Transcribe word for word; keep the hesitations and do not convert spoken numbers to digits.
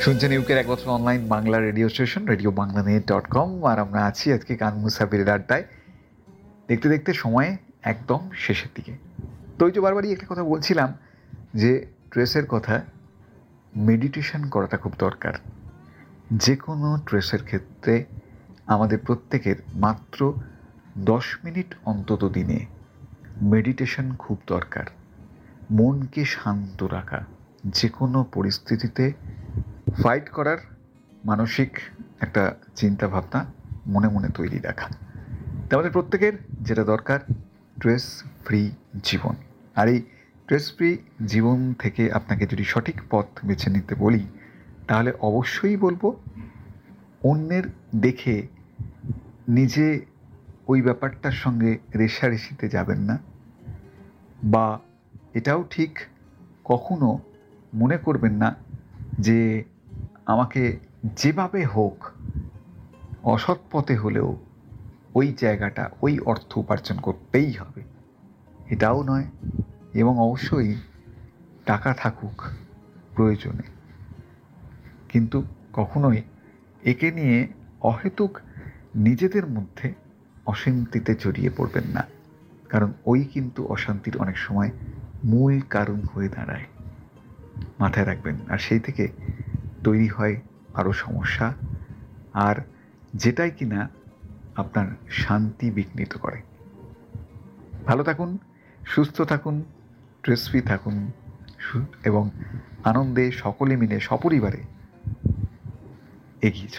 শুনছেন ইউকের এক বছর online Bangla radio station radio Bangla net dot com. আর আমরা আছি আজকে কান মুসাফিরের আড্ডায়। দেখতে দেখতে সময় একদম শেষের দিকে। তো ওই যে বারবারই একটা কথা বলছিলাম যে ট্রেসের কথা, মেডিটেশন করাটা খুব দরকার। যে কোনো ট্রেসের ক্ষেত্রে আমাদের প্রত্যেকের মাত্র দশ মিনিট অন্তত দিনে মেডিটেশন খুব দরকার। মনকে শান্ত রাখা, যে কোনো পরিস্থিতিতে ফাইট করার মানসিক একটা চিন্তা ভাবনা মনে মনে তৈরি রাখা। আমাদের প্রত্যেকের যেটা দরকার, স্ট্রেস ফ্রি জীবন। আর এই স্ট্রেস ফ্রি জীবন থেকে আপনাকে যদি সঠিক পথ বেছে নিতে বলি, তাহলে অবশ্যই বলবো অন্যের দেখে নিজে ওই ব্যাপারটার সঙ্গে রেষারেষিতে যাবেন না, বা এটাও ঠিক কখনো মনে করবেন না যে আমাকে যেভাবে হোক অসৎ পথে হলেও ওই জায়গাটা, ওই অর্থ উপার্জন করতেই হবে, এটাও নয়। এবং অবশ্যই টাকা থাকুক প্রয়োজনে, কিন্তু কখনোই একে নিয়ে অহেতুক নিজেদের মধ্যে অশান্তিতে জড়িয়ে পড়বেন না, কারণ ওই কিন্তু অশান্তির অনেক সময় মূল কারণ হয়ে দাঁড়ায়। মাথায় রাখবেন। আর সেই থেকে তৈরি হয় আরও সমস্যা, আর যেটাই কিনা আপনার শান্তি বিঘ্নিত করে। ভালো থাকুন, সুস্থ থাকুন, স্ট্রেস ফ্রি থাকুন এবং আনন্দে সকলে মিলে সপরিবারে এগিয়ে চলুন।